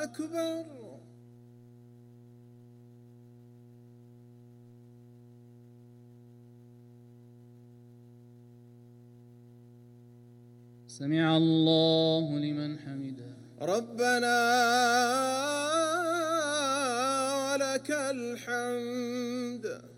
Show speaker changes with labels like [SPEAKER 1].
[SPEAKER 1] أكبر.
[SPEAKER 2] سمع الله لمن حمده.
[SPEAKER 1] ربنا ولك الحمد.